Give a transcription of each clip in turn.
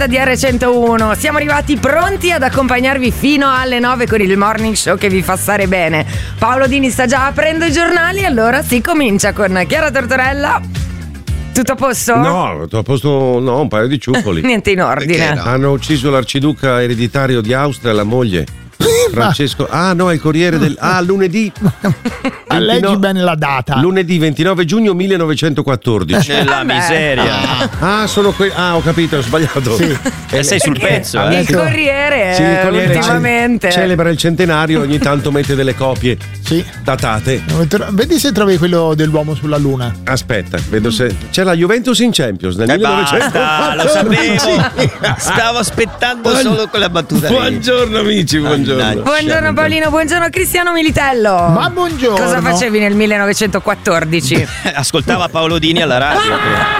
di R101. Siamo arrivati pronti ad accompagnarvi fino alle 9 con il morning show che vi fa stare bene. Paolo Dini sta già aprendo i giornali, allora si comincia con Chiara Tortorella. Tutto a posto? No, tutto a posto, no, un paio di ciuffoli. Niente in ordine. No? Hanno ucciso l'arciduca ereditario di Austria, la moglie. Francesco, il Corriere del lunedì. Leggi bene la data. Lunedì 29 giugno 1914. Nella miseria. Sono ho capito, ho sbagliato. Sì. Sei sul pezzo. Il Corriere, sì, il Corriere ultimamente celebra il centenario, ogni tanto mette delle copie datate. Vedi se trovi quello dell'uomo sulla luna. Aspetta, vedo se c'è la Juventus in Champions nel 1914. Lo sapevo. Stavo aspettando solo quella battuta. Buongiorno amici, buongiorno. Buongiorno Paolino, buonno Cristiano Militello. Ma buongiorno. Cosa facevi nel 1914? Ascoltava Paolo Dini alla radio.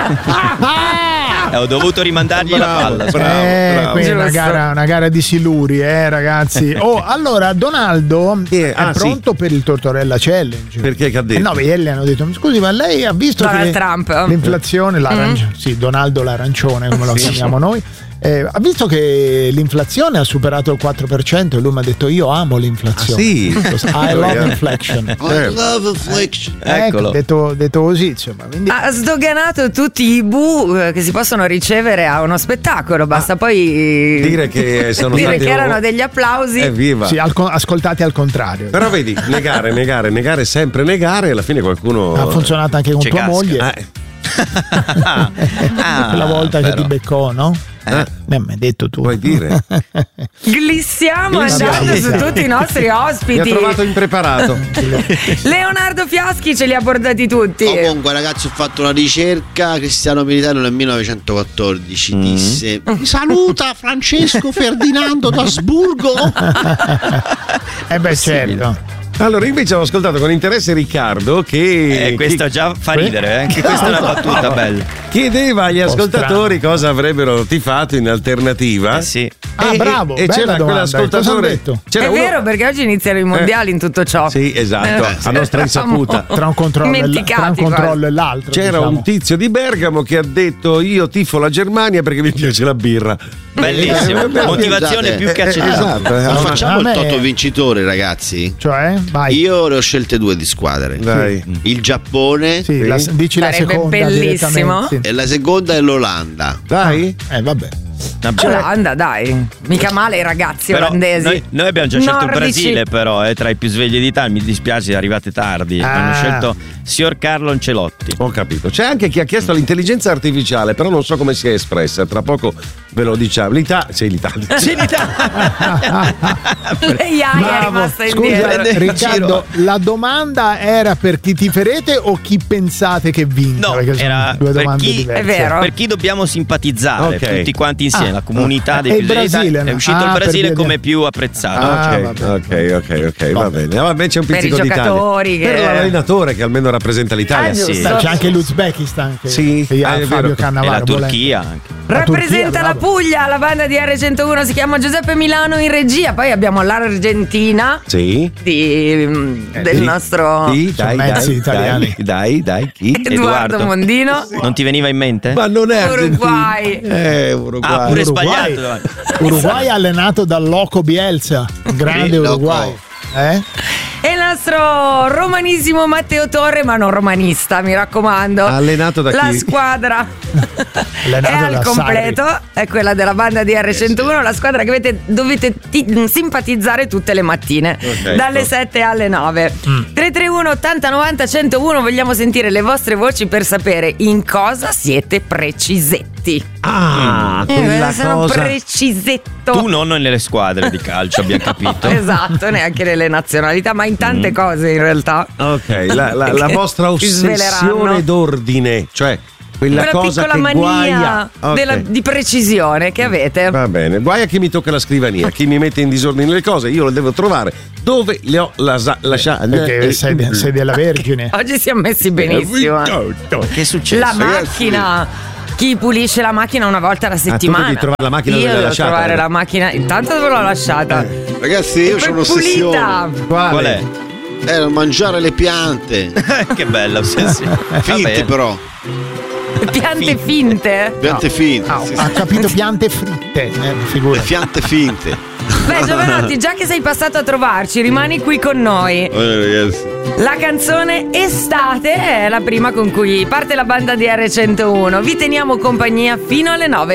Ho dovuto rimandargli la palla. Bravo. Qui è una gara di siluri, ragazzi. Allora Donaldo è pronto per il Tortorella Challenge. Perché che ha detto? No, ieri hanno detto: scusi, ma lei ha visto Donald Trump. L'inflazione, sì, Donaldo l'arancione, come lo chiamiamo noi. Ha visto che l'inflazione ha superato il 4% e lui mi ha detto: io amo l'inflazione. Sì. I love inflation. I love inflation. Eccolo. Detto così, insomma. Quindi... Ha sdoganato tutti i che si possono ricevere a uno spettacolo. Basta poi dire che sono dire stati che erano degli applausi. Evviva. Sì, ascoltati al contrario. Però vedi, negare, sempre negare, e alla fine qualcuno. Ha funzionato anche con tua moglie. Quella volta che ti beccò, no? Mi hai detto tu. Vuoi dire? Glissiamo andando su tutti i nostri ospiti. Mi ha trovato impreparato. Leonardo Fiaschi ce li ha portati tutti. Comunque ragazzi, ho fatto una ricerca. Cristiano Militello nel 1914 disse: mi saluta Francesco Ferdinando d'Asburgo. Certo. Allora invece ho ascoltato con interesse Riccardo che questo già fa ridere, che questa è una battuta bella. Chiedeva agli ascoltatori cosa avrebbero tifato in alternativa. Sì. Bravo. E c'era quell'ascoltatore. È vero, perché oggi iniziano i mondiali in tutto ciò. Sì, esatto, a nostra insaputa. Tra un controllo e l'altro. C'era un tizio di Bergamo che ha detto: io tifo la Germania perché mi piace la birra. Bellissimo. Motivazione più che accettata. Esatto. Facciamo il toto vincitore, ragazzi. Cioè? Vai. Io ne ho scelte 2 di squadre. Dai. Il Giappone. Sì, dici la seconda. Bellissimo. Sì. E la seconda è l'Olanda. Dai. Vabbè. Olanda, dai, mica male i ragazzi olandesi. Noi abbiamo già scelto il Nordici. Brasile, però tra i più svegli d'Italia. Mi dispiace, arrivate tardi. Hanno scelto signor Carlo Ancelotti. Ho capito. C'è anche chi ha chiesto l'intelligenza artificiale, però non so come si è espressa. Tra poco ve lo diciamo. L'Italia. Lei è rimasta indietro. Scusa, Riccardo, la domanda era per chi tiferete o chi pensate che vinca? No, perché sono era due per domande chi, diverse. È vero. Per chi dobbiamo simpatizzare, tutti quanti insieme, la comunità dei e più il svegli Brasile, d'Italia. È uscito il Brasile come più apprezzato. Ok, va bene. Vabbè, c'è un Per i pizzico d'Italia. giocatori Per l'allenatore che almeno rappresenta l'Italia. giusto. C'è anche l'Uzbekistan che ha è Fabio vero. Cannavaro. E la Turchia anche. Rappresenta la Puglia, la banda di R101 si chiama Giuseppe Milano in regia. Poi abbiamo l'Argentina del nostro Dai, chi? Eduardo Mondino. Non ti veniva in mente? Ma non è Uruguay. Uruguay. Pure sbagliato. Uruguay allenato dal Loco Bielsa, grande Uruguay. E il nostro romanissimo Matteo Torre, ma non romanista, mi raccomando. Allenato da La chi? squadra è Allenato al da completo, è quella della banda di R101, la squadra che dovete simpatizzare tutte le mattine, dalle 7 alle 9. 331 80 90 101, vogliamo sentire le vostre voci per sapere in cosa siete precisetti. Quella sono cosa. precisetto. Tu non nelle squadre di calcio, abbiamo capito. Esatto, neanche nelle nazionalità, ma in tante cose in realtà. Ok, la vostra Ci sveleranno. ossessione d'ordine, cioè quella cosa piccola che guaia di precisione che avete. Va bene, guai a chi mi tocca la scrivania, chi mi mette in disordine le cose, io lo devo trovare dove le ho lasciate. Perché sei della Vergine. Oggi siamo messi benissimo. Che è successo? La macchina. Chi pulisce la macchina una volta alla settimana? tu devi trovare la macchina io dove l'hai devo lasciata. trovare la macchina. Intanto dove l'ho lasciata? Ragazzi, io ho un'ossessione. Qual è? Mangiare le piante. Che bella ossessione. Finti però. Piante finte? Piante finte. Ha capito piante fritte, figura. Le piante finte. Beh, Giovanotti, già che sei passato a trovarci, rimani qui con noi. La canzone Estate è la prima con cui parte la banda di R101. Vi teniamo compagnia fino alle 9.